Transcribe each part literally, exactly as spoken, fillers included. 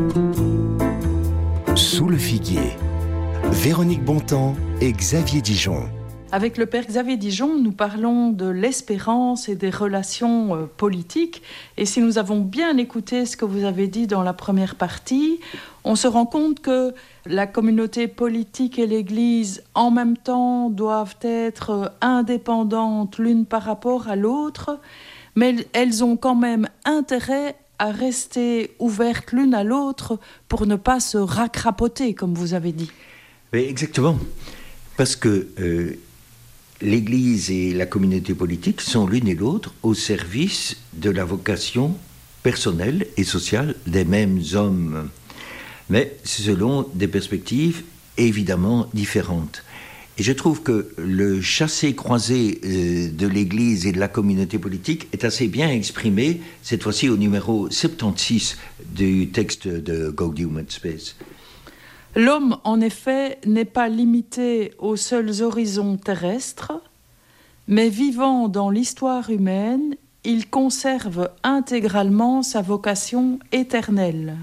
Sous le figuier, Véronique Bontemps et Xavier Dijon. Avec le père Xavier Dijon, nous parlons de l'espérance et des relations euh, politiques. Et si nous avons bien écouté ce que vous avez dit dans la première partie, on se rend compte que la communauté politique et l'Église, en même temps, doivent être euh, indépendantes l'une par rapport à l'autre, mais elles ont quand même intérêt à rester ouvertes l'une à l'autre pour ne pas se racrapoter, comme vous avez dit. Mais exactement, parce que euh, l'Église et la communauté politique sont l'une et l'autre au service de la vocation personnelle et sociale des mêmes hommes, mais selon des perspectives évidemment différentes. Et je trouve que le chassé-croisé euh, de l'Église et de la communauté politique est assez bien exprimé, cette fois-ci au numéro soixante-seize du texte de Gaudium et Spes. L'homme, en effet, n'est pas limité aux seuls horizons terrestres, mais vivant dans l'histoire humaine, il conserve intégralement sa vocation éternelle.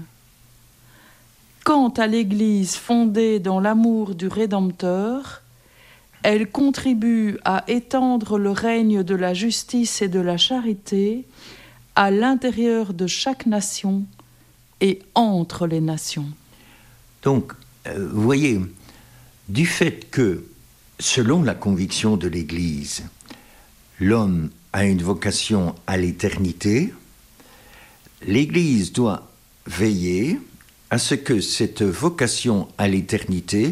Quant à l'Église fondée dans l'amour du Rédempteur, elle contribue à étendre le règne de la justice et de la charité à l'intérieur de chaque nation et entre les nations. Donc, euh, vous voyez, du fait que, selon la conviction de l'Église, l'homme a une vocation à l'éternité, l'Église doit veiller à ce que cette vocation à l'éternité,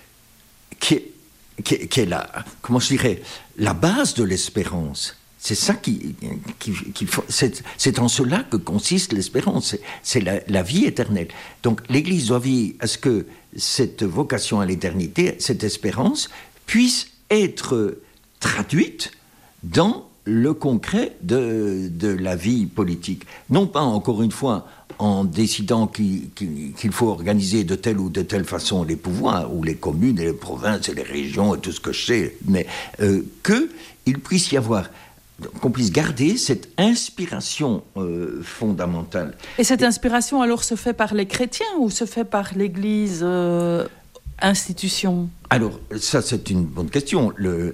qui est, qui est, qui est la, comment je dirais, la base de l'espérance, c'est ça qui, qui, qui c'est, c'est en cela que consiste l'espérance, c'est, c'est la, la vie éternelle. Donc l'Église doit veiller à ce que cette vocation à l'éternité, cette espérance, puisse être traduite dans le concret de, de la vie politique. Non pas, encore une fois, en décidant qu'il, qu'il, qu'il faut organiser de telle ou de telle façon les pouvoirs, ou les communes et les provinces et les régions et tout ce que je sais, mais euh, qu'il puisse y avoir, qu'on puisse garder cette inspiration euh, fondamentale. Et cette inspiration, alors, se fait par les chrétiens ou se fait par l'Église euh, institution ? Alors, ça, c'est une bonne question. Le,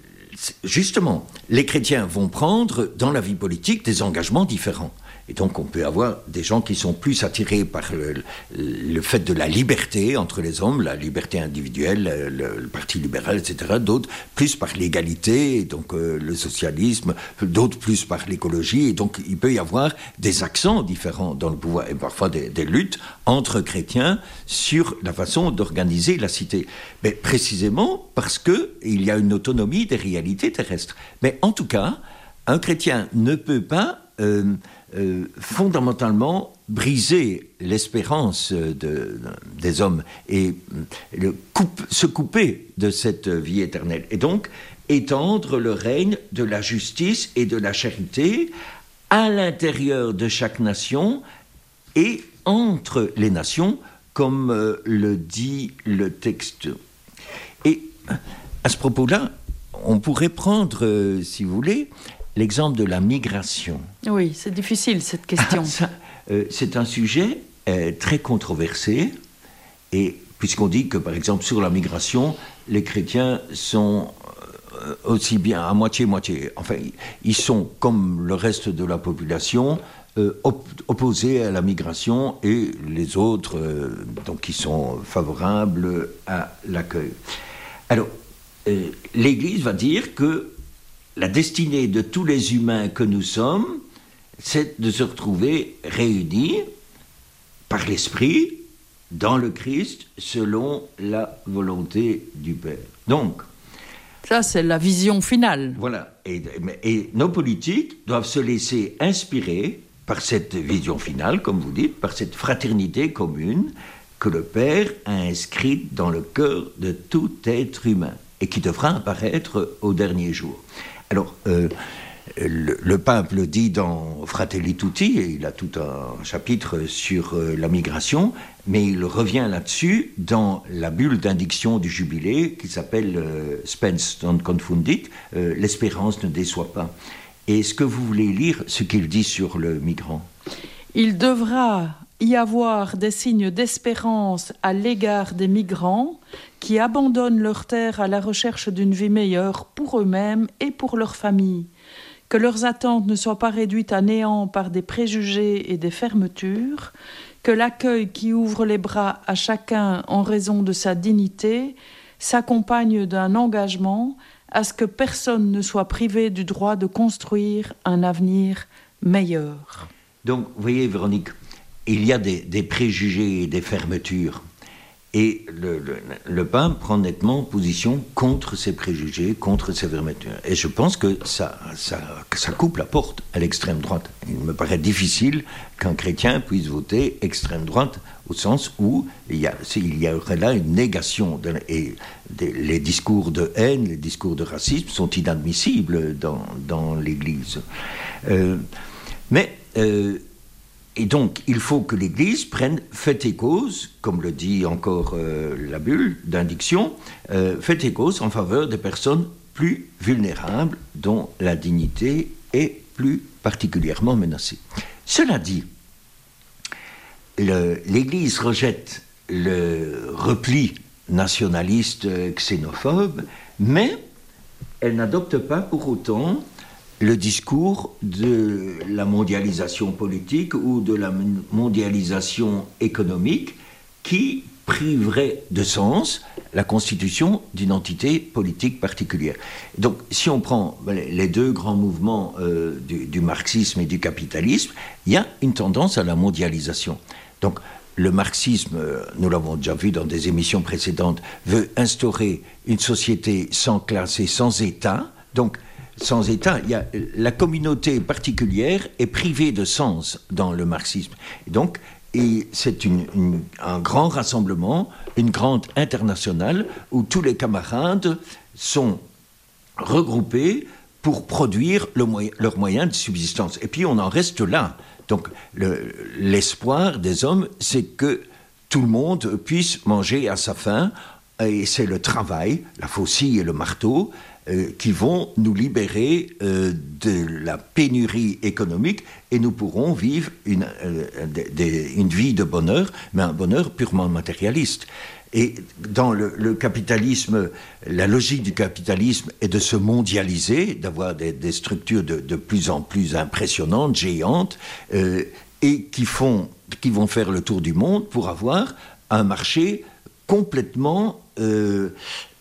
justement, les chrétiens vont prendre, dans la vie politique, des engagements différents. Et donc, on peut avoir des gens qui sont plus attirés par le, le fait de la liberté entre les hommes, la liberté individuelle, le, le Parti libéral, et cetera. D'autres plus par l'égalité, donc euh, le socialisme. D'autres plus par l'écologie. Et donc, il peut y avoir des accents différents dans le pouvoir et parfois des, des luttes entre chrétiens sur la façon d'organiser la cité. Mais précisément parce qu'il y a une autonomie des réalités terrestres. Mais en tout cas, un chrétien ne peut pas Euh, euh, fondamentalement briser l'espérance de, de, des hommes et le coupe, se couper de cette vie éternelle. Et donc, étendre le règne de la justice et de la charité à l'intérieur de chaque nation et entre les nations, comme euh, le dit le texte. Et à ce propos-là, on pourrait prendre, euh, si vous voulez, l'exemple de la migration. Oui, c'est difficile cette question. Ça, euh, c'est un sujet euh, très controversé, et puisqu'on dit que, par exemple, sur la migration, les chrétiens sont euh, aussi bien à moitié-moitié. Enfin, ils sont, comme le reste de la population, euh, op- opposés à la migration, et les autres, euh, donc, qui sont favorables à l'accueil. Alors, euh, l'Église va dire que la destinée de tous les humains que nous sommes, c'est de se retrouver réunis par l'Esprit dans le Christ selon la volonté du Père. Donc, ça, c'est la vision finale. Voilà. Et, et nos politiques doivent se laisser inspirer par cette vision finale, comme vous dites, par cette fraternité commune que le Père a inscrite dans le cœur de tout être humain et qui devra apparaître au dernier jour. Alors, euh, le, le pape le dit dans Fratelli Tutti, et il a tout un chapitre sur euh, la migration, mais il revient là-dessus dans la bulle d'indiction du jubilé qui s'appelle euh, Spens non confundit, euh, l'espérance ne déçoit pas. Et est-ce que vous voulez lire ce qu'il dit sur le migrant ? Il devra y avoir des signes d'espérance à l'égard des migrants qui abandonnent leur terre à la recherche d'une vie meilleure pour eux-mêmes et pour leur famille, que leurs attentes ne soient pas réduites à néant par des préjugés et des fermetures, que l'accueil qui ouvre les bras à chacun en raison de sa dignité s'accompagne d'un engagement à ce que personne ne soit privé du droit de construire un avenir meilleur. Donc, vous voyez, Véronique, il y a des, des préjugés et des fermetures. Et le, le, le pape prend nettement position contre ces préjugés, contre ces fermetures. Et je pense que ça, ça, que ça coupe la porte à l'extrême droite. Il me paraît difficile qu'un chrétien puisse voter extrême droite, au sens où il y, a, il y aurait là une négation. De, et des, les discours de haine, les discours de racisme sont inadmissibles dans, dans l'Église. Euh, mais... Euh, Et donc, il faut que l'Église prenne fait et cause, comme le dit encore euh, la bulle d'indiction, euh, fait et cause en faveur des personnes plus vulnérables dont la dignité est plus particulièrement menacée. Cela dit, le, l'Église rejette le repli nationaliste xénophobe, mais elle n'adopte pas pour autant le discours de la mondialisation politique ou de la mondialisation économique qui priverait de sens la constitution d'une entité politique particulière. Donc, si on prend les deux grands mouvements euh, du, du marxisme et du capitalisme, il y a une tendance à la mondialisation. Donc, le marxisme, nous l'avons déjà vu dans des émissions précédentes, veut instaurer une société sans classe et sans État. Donc, sans État, il y a, la communauté particulière est privée de sens dans le marxisme. Et donc, et c'est une, une, un grand rassemblement, une grande internationale, où tous les camarades sont regroupés pour produire le moyen, leurs moyens de subsistance. Et puis, on en reste là. Donc, le, l'espoir des hommes, c'est que tout le monde puisse manger à sa faim, et c'est le travail, la faucille et le marteau, Euh, qui vont nous libérer euh, de la pénurie économique et nous pourrons vivre une, euh, de, de, une vie de bonheur, mais un bonheur purement matérialiste. Et dans le, le capitalisme, la logique du capitalisme est de se mondialiser, d'avoir des, des structures de, de plus en plus impressionnantes, géantes, euh, et qui, font, qui vont faire le tour du monde pour avoir un marché complètement... Euh,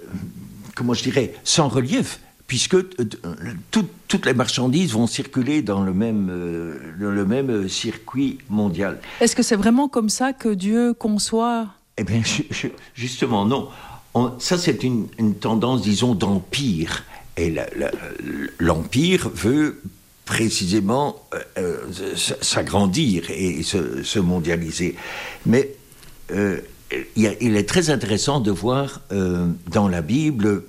comment je dirais, sans relief, puisque euh, tout, toutes les marchandises vont circuler dans le même, euh, dans le même circuit mondial. Est-ce que c'est vraiment comme ça que Dieu conçoit ? Eh bien, je, je, justement, non. On, ça, c'est une, une tendance, disons, d'empire. Et la, la, l'empire veut précisément euh, s'agrandir et se, se mondialiser. Mais... Euh, il est très intéressant de voir euh, dans la Bible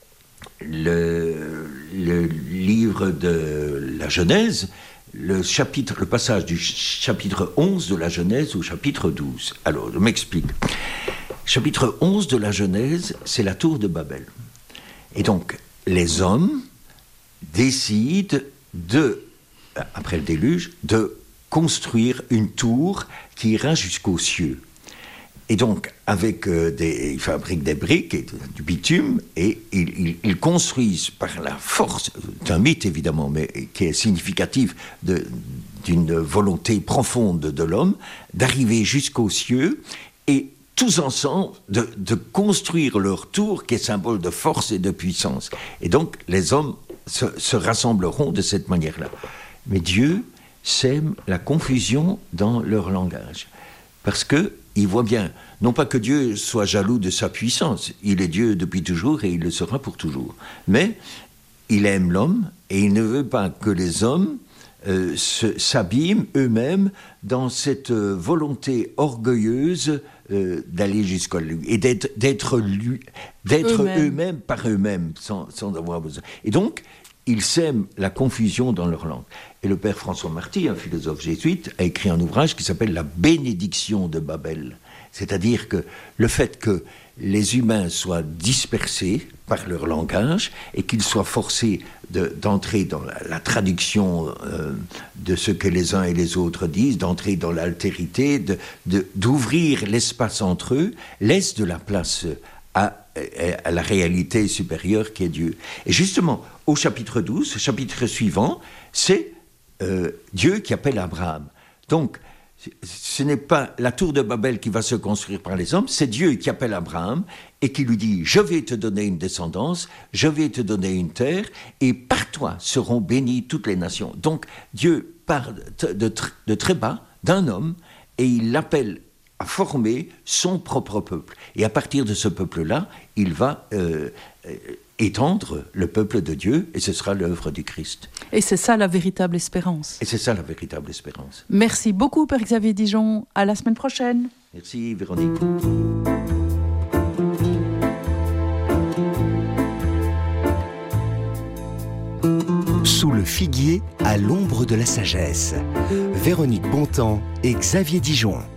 le, le livre de la Genèse, le, chapitre, le passage du chapitre onze de la Genèse au chapitre douze. Alors, je m'explique. Chapitre onze de la Genèse, c'est la tour de Babel. Et donc, les hommes décident de, après le déluge, de construire une tour qui ira jusqu'aux cieux. Et donc, avec euh, des, ils fabriquent des briques et du bitume, et ils, ils, ils construisent par la force, c'est un mythe évidemment, mais qui est significatif de, d'une volonté profonde de l'homme, d'arriver jusqu'aux cieux, et tous ensemble, de, de construire leur tour, qui est symbole de force et de puissance. Et donc, les hommes se, se rassembleront de cette manière-là. Mais Dieu sème la confusion dans leur langage. Parce qu'il voit bien, non pas que Dieu soit jaloux de sa puissance, il est Dieu depuis toujours et il le sera pour toujours. Mais il aime l'homme et il ne veut pas que les hommes euh, se, s'abîment eux-mêmes dans cette euh, volonté orgueilleuse euh, d'aller jusqu'à lui et d'être, d'être, lui, d'être eux-mêmes. eux-mêmes par eux-mêmes sans, sans avoir besoin. Et donc, ils sèment la confusion dans leur langue. Et le père François Marty, un philosophe jésuite, a écrit un ouvrage qui s'appelle « La bénédiction de Babel ». C'est-à-dire que le fait que les humains soient dispersés par leur langage et qu'ils soient forcés de, d'entrer dans la, la traduction euh, de ce que les uns et les autres disent, d'entrer dans l'altérité, de, de, d'ouvrir l'espace entre eux, laisse de la place à, à la réalité supérieure qui est Dieu. Et justement, au chapitre douze, le chapitre suivant, c'est euh, Dieu qui appelle Abraham. Donc, ce n'est pas la tour de Babel qui va se construire par les hommes, c'est Dieu qui appelle Abraham et qui lui dit « Je vais te donner une descendance, je vais te donner une terre, et par toi seront bénies toutes les nations. » Donc Dieu part de, de, de très bas, d'un homme, et il l'appelle à former son propre peuple. Et à partir de ce peuple-là, il va euh, étendre le peuple de Dieu, et ce sera l'œuvre du Christ. Et c'est ça la véritable espérance. Et c'est ça la véritable espérance. Merci beaucoup, Père Xavier Dijon. À la semaine prochaine. Merci, Véronique. Sous le figuier, à l'ombre de la sagesse. Véronique Bontemps et Xavier Dijon.